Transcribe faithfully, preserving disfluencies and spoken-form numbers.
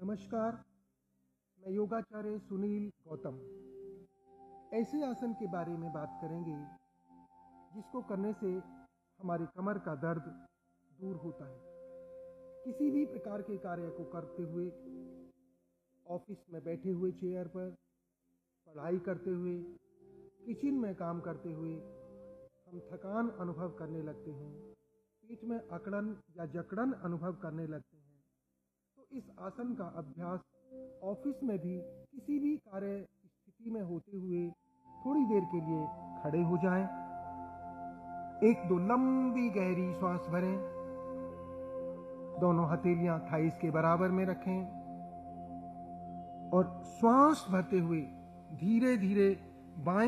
नमस्कार, मैं योगाचार्य सुनील गौतम। ऐसे आसन के बारे में बात करेंगे जिसको करने से हमारी कमर का दर्द दूर होता है। किसी भी प्रकार के कार्य को करते हुए, ऑफिस में बैठे हुए चेयर पर, पढ़ाई करते हुए, किचन में काम करते हुए हम थकान अनुभव करने लगते हैं, पीठ में अकड़न या जकड़न अनुभव करने लगते हैं। तो इस आसन का अभ्यास ऑफिस में भी किसी भी कार्य स्थिति में होते हुए थोड़ी देर के लिए खड़े हो जाएं। एक दो लंबी गहरी श्वास भरें, दोनों हथेलियां थाइस के बराबर में रखें और श्वास भरते हुए धीरे धीरे बाएं